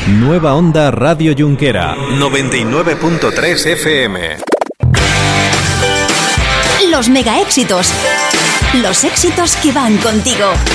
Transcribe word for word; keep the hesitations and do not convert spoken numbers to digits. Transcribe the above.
Nueva Onda Radio Junquera, noventa y nueve punto tres F M. Los mega éxitos. Los éxitos que van contigo.